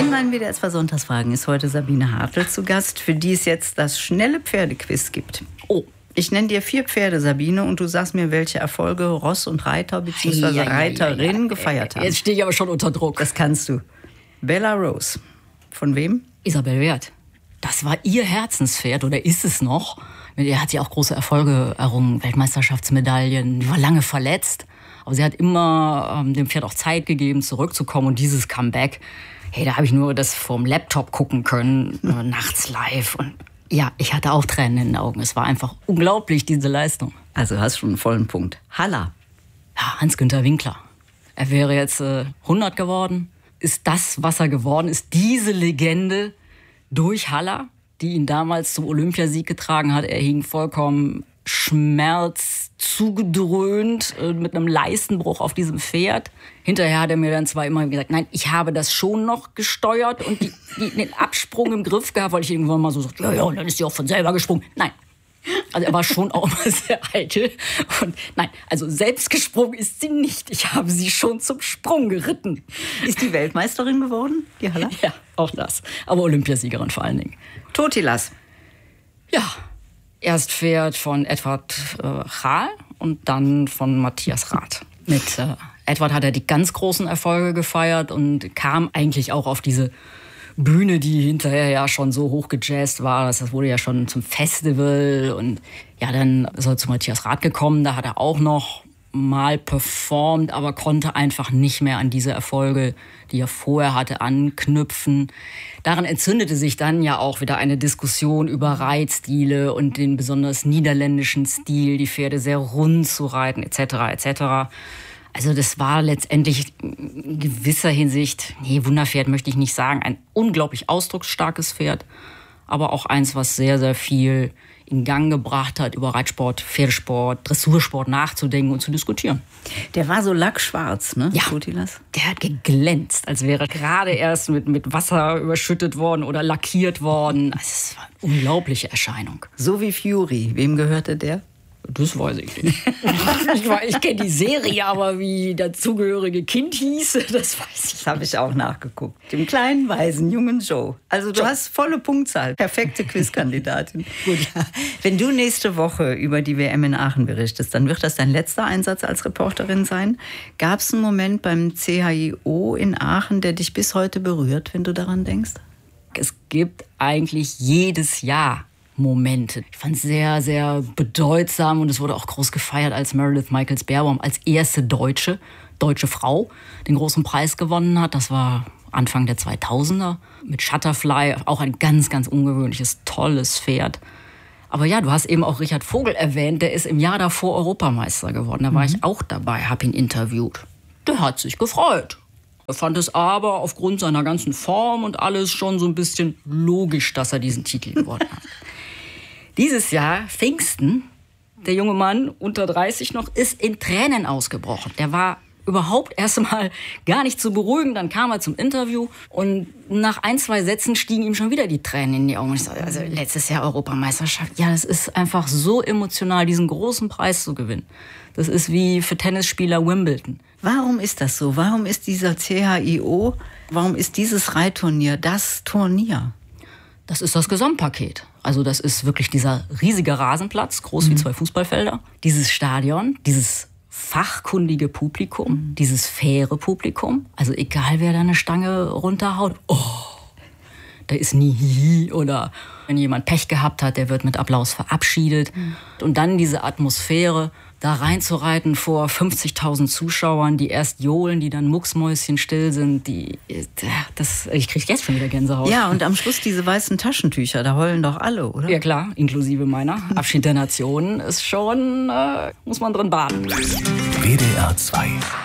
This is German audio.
In meinen WDR 2 Sonntagsfragen ist heute Sabine Hartl zu Gast, für die es jetzt das schnelle Pferdequiz gibt. Oh, ich nenne dir 4 Pferde, Sabine, und du sagst mir, welche Erfolge Ross und Reiter bzw. Reiterin gefeiert haben. Jetzt stehe ich aber schon unter Druck. Das kannst du. Bella Rose. Von wem? Isabel Wert. Das war ihr Herzenspferd, oder ist es noch? Mit ihr hat sie auch große Erfolge errungen, Weltmeisterschaftsmedaillen. Die war lange verletzt, aber sie hat immer dem Pferd auch Zeit gegeben, zurückzukommen. Und dieses Comeback, hey, da habe ich nur das vom Laptop gucken können, nachts live. Und ja, ich hatte auch Tränen in den Augen. Es war einfach unglaublich, diese Leistung. Also hast schon einen vollen Punkt. Halla. Ja, Hans-Günther Winkler. Er wäre jetzt 100 geworden. Ist das, was er geworden ist, diese Legende durch Halla, die ihn damals zum Olympiasieg getragen hat. Er hing vollkommen Schmerz zugedröhnt mit einem Leistenbruch auf diesem Pferd. Hinterher hat er mir dann zwar immer gesagt, nein, ich habe das schon noch gesteuert und den Absprung im Griff gehabt, weil ich irgendwann mal so sagte, ja, und dann ist sie auch von selber gesprungen. Nein. Also er war schon auch mal sehr eitel. Und nein, also selbst gesprungen ist sie nicht. Ich habe sie schon zum Sprung geritten. Ist die Weltmeisterin geworden, die Halla? Ja, auch das. Aber Olympiasiegerin vor allen Dingen. Totilas. Ja, erst Pferd von Edward Chaal und dann von Matthias Rath. Mit Edward hat er die ganz großen Erfolge gefeiert und kam eigentlich auch auf diese Bühne, die hinterher ja schon so hoch gejazzt war. Das wurde ja schon zum Festival. Und ja, dann ist er zu Matthias Rath gekommen. Da hat er auch noch mal performt, aber konnte einfach nicht mehr an diese Erfolge, die er vorher hatte, anknüpfen. Daran entzündete sich dann ja auch wieder eine Diskussion über Reitstile und den besonders niederländischen Stil, die Pferde sehr rund zu reiten, etc., etc. Also das war letztendlich in gewisser Hinsicht, nee, Wunderpferd möchte ich nicht sagen, ein unglaublich ausdrucksstarkes Pferd, aber auch eins, was sehr, sehr viel in Gang gebracht hat, über Reitsport, Pferdesport, Dressursport nachzudenken und zu diskutieren. Der war so lackschwarz, ne? Ja, Totilas? Der hat geglänzt, als wäre er gerade erst mit Wasser überschüttet worden oder lackiert worden. Also es war eine unglaubliche Erscheinung. So wie Fury. Wem gehörte der? Das weiß ich nicht. Ich kenne die Serie, aber wie dazugehörige Kind hieß, das weiß ich. Das habe ich auch nachgeguckt. Dem kleinen, weisen, jungen Joe. Also du hast volle Punktzahl. Perfekte Quizkandidatin. Gut. Wenn du nächste Woche über die WM in Aachen berichtest, dann wird das dein letzter Einsatz als Reporterin sein. Gab es einen Moment beim CHIO in Aachen, der dich bis heute berührt, wenn du daran denkst? Es gibt eigentlich jedes Jahr Momente. Ich fand es sehr, sehr bedeutsam und es wurde auch groß gefeiert, als Meredith Michaels-Beerbaum als erste deutsche Frau den großen Preis gewonnen hat. Das war Anfang der 2000er mit Shutterfly, auch ein ganz, ganz ungewöhnliches, tolles Pferd. Aber ja, du hast eben auch Richard Vogel erwähnt, der ist im Jahr davor Europameister geworden. Da war ich auch dabei, habe ihn interviewt. Der hat sich gefreut. Er fand es aber aufgrund seiner ganzen Form und alles schon so ein bisschen logisch, dass er diesen Titel gewonnen hat. Dieses Jahr, Pfingsten, der junge Mann, unter 30 noch, ist in Tränen ausgebrochen. Der war überhaupt erst mal gar nicht zu beruhigen. Dann kam er zum Interview und nach 1, 2 Sätzen stiegen ihm schon wieder die Tränen in die Augen. Und ich sagte, also letztes Jahr Europameisterschaft, ja, das ist einfach so emotional, diesen großen Preis zu gewinnen. Das ist wie für Tennisspieler Wimbledon. Warum ist das so? Warum ist dieser CHIO, warum ist dieses Reitturnier das Turnier? Das ist das Gesamtpaket. Also das ist wirklich dieser riesige Rasenplatz, groß wie 2 Fußballfelder. Dieses Stadion, dieses fachkundige Publikum, dieses faire Publikum. Also egal, wer da eine Stange runterhaut, da ist nie Hihi oder wenn jemand Pech gehabt hat, der wird mit Applaus verabschiedet. Und dann diese Atmosphäre, da reinzureiten vor 50.000 Zuschauern, die erst johlen, die dann mucksmäuschenstill sind, ich kriege jetzt schon wieder Gänsehaut. Ja, und am Schluss diese weißen Taschentücher, da heulen doch alle, oder? Ja klar, inklusive meiner. Abschied der Nationen ist schon, muss man drin baden. WDR 2